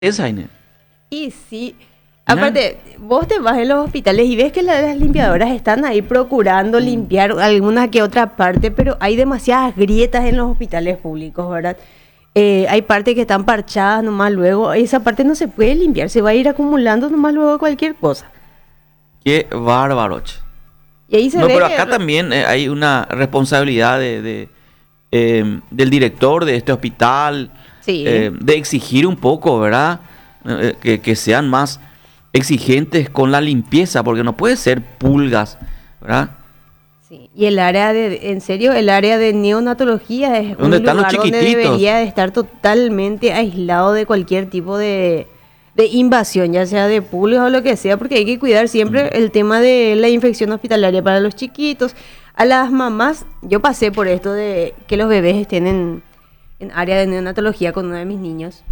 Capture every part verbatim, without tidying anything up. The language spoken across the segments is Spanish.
Esa, Inés. Y sí, Nah. aparte, vos te vas en los hospitales y ves que la- las limpiadoras están ahí procurando Mm. limpiar alguna que otra parte, pero hay demasiadas grietas en los hospitales públicos, ¿verdad? Eh, hay partes que están parchadas nomás luego, esa parte no se puede limpiar, se va a ir acumulando nomás luego cualquier cosa. Qué bárbaro, che. Y ahí se No, ve pero que acá también eh, hay una responsabilidad de, de, eh, del director de este hospital, sí, eh, de exigir un poco, ¿verdad? Eh, que, que sean más exigentes con la limpieza, porque no puede ser pulgas, ¿verdad? sí. Y el área de, en serio, el área de neonatología es un ¿Dónde están los lugar donde chiquititos? debería de estar totalmente aislado de cualquier tipo de, de invasión, ya sea de pulgas o lo que sea, porque hay que cuidar siempre el tema de la infección hospitalaria para los chiquitos. A las mamás, yo pasé por esto de que los bebés estén en, en área de neonatología con uno de mis niños.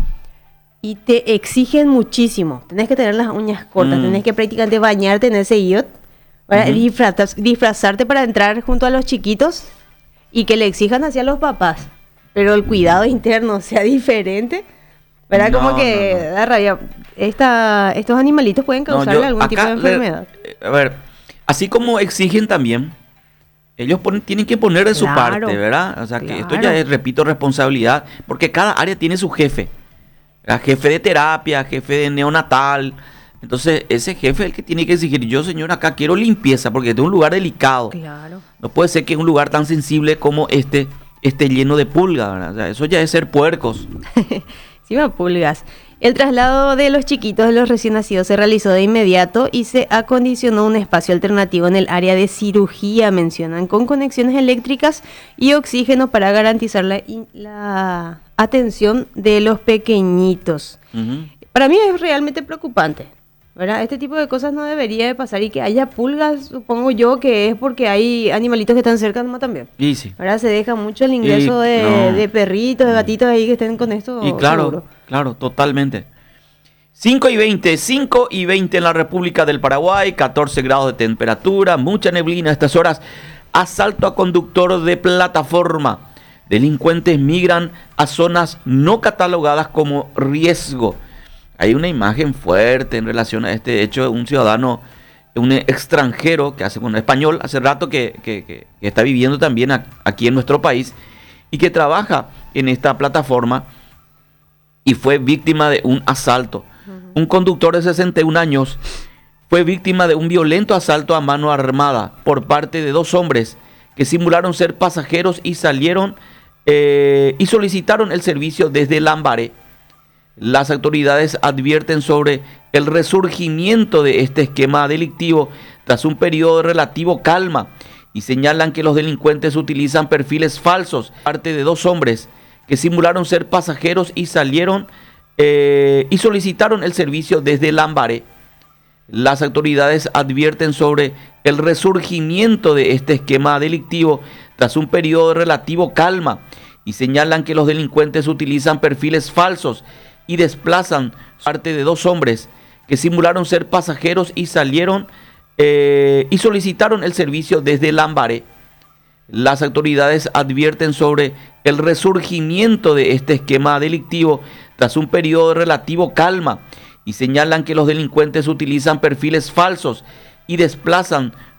Y te exigen muchísimo. Tenés que tener las uñas cortas, Mm. tenés que prácticamente bañarte en ese iot, para Ujú. disfrazar- disfrazarte para entrar junto a los chiquitos y que le exijan hacia los papás. Pero el cuidado interno sea diferente, ¿verdad? Como No, que no, no. da rabia. Esta, estos animalitos pueden No, causarle yo algún tipo de acá le- enfermedad. eh, a ver, así como exigen también, ellos ponen- tienen que poner de su Claro, parte, ¿verdad? O sea, que esto ya claro. es, repito, responsabilidad, porque cada área tiene su jefe. ¿Verdad? Jefe de terapia, jefe de neonatal. Entonces, ese jefe es el que tiene que exigir, yo, señor, acá quiero limpieza, porque este es un lugar delicado. Claro. No puede ser que un lugar tan sensible como este esté lleno de pulgas, ¿verdad? O sea, eso ya es ser puercos. Encima pulgas. El traslado de los chiquitos de los recién nacidos se realizó de inmediato y se acondicionó un espacio alternativo en el área de cirugía, mencionan, con conexiones eléctricas y oxígeno para garantizar la, in- la atención de los pequeñitos. Ujú. Para mí es realmente preocupante, ¿verdad? Este tipo de cosas no debería de pasar y que haya pulgas, supongo yo que es porque hay animalitos que están cerca nomás también. Y sí. Ahora se deja mucho el ingreso Y de, no. de perritos, de gatitos ahí que estén con esto. Y claro, seguro. claro, totalmente. cinco y veinte, cinco y veinte en la República del Paraguay, catorce grados de temperatura, mucha neblina a estas horas. Asalto a conductor de plataforma. Delincuentes migran a zonas no catalogadas como riesgo. Hay una imagen fuerte en relación a este hecho. Un ciudadano, un extranjero que hace, bueno, español, hace rato que, que- que- que está viviendo también a- aquí en nuestro país y que trabaja en esta plataforma y fue víctima de un asalto. Un conductor de sesenta y un años fue víctima de un violento asalto a mano armada por parte de dos hombres que simularon ser pasajeros y salieron eh, y solicitaron el servicio desde Lambaré. Las autoridades advierten sobre el resurgimiento de este esquema delictivo tras un periodo de relativo calma y señalan que los delincuentes utilizan perfiles falsos, parte de dos hombres que simularon ser pasajeros y salieron eh, y solicitaron el servicio desde Lambaré. Las autoridades advierten sobre el resurgimiento de este esquema delictivo tras un periodo de relativo calma y señalan que los delincuentes utilizan perfiles falsos y desplazan parte de dos hombres que simularon ser pasajeros y salieron eh, y solicitaron el servicio desde Lambaré. Las autoridades advierten sobre el resurgimiento de este esquema delictivo tras un periodo de relativo calma y señalan que los delincuentes utilizan perfiles falsos y desplazan